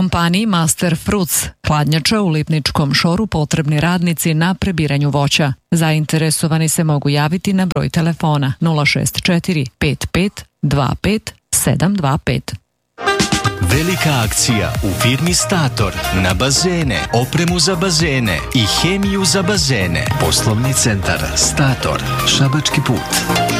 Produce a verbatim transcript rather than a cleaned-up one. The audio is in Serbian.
kompaniji Master Fruits, hladnjača u Lipničkom šoru, potrebni radnici na prebiranju voća. Zainteresovani se mogu javiti na broj telefona nula šest četiri pet pet dva pet sedam dva pet. Velika akcija u firmi Stator na bazene, opremu za bazene i hemiju za bazene. Poslovni centar Stator, Šabački put.